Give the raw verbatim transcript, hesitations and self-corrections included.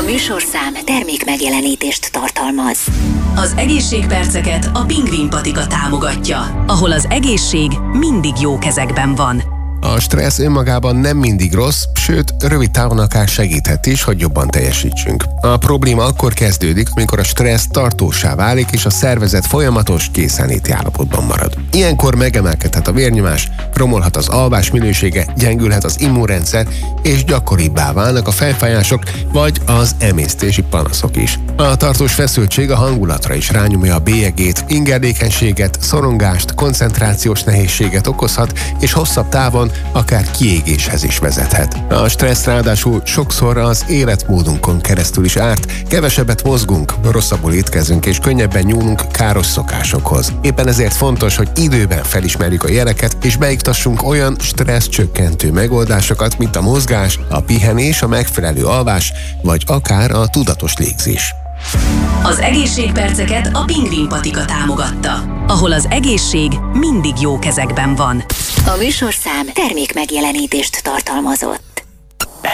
műsorszám termék megjelenítést tartalmaz. Az egészségperceket a Pingvin patika támogatja, ahol az egészség mindig jó kezekben van. A stressz önmagában nem mindig rossz, sőt, rövid távon akár segíthet is, hogy jobban teljesítsünk. A probléma akkor kezdődik, amikor a stressz tartóssá válik, és a szervezet folyamatos készenléti állapotban marad. Ilyenkor megemelkedhet a vérnyomás, romolhat az alvás minősége, gyengülhet az immunrendszer, és gyakoribbá válnak a fejfájások vagy az emésztési panaszok is. A tartós feszültség a hangulatra is rányomja a bélyegét, ingerlékenységet, szorongást, koncentrációs nehézséget okozhat, és hosszabb távon akár kiégéshez is vezethet. A stressz ráadásul sokszor az életmódunkon keresztül is árt, kevesebbet mozgunk, rosszabbul étkezünk és könnyebben nyúlunk káros szokásokhoz. Éppen ezért fontos, hogy időben felismerjük a jeleket és beiktassunk olyan stressz csökkentő megoldásokat, mint a mozgás, a pihenés, a megfelelő alvás, vagy akár a tudatos légzés. Az egészségperceket a Pingvin patika támogatta, ahol az egészség mindig jó kezekben van. A műsorszám termék megjelenítést tartalmazott.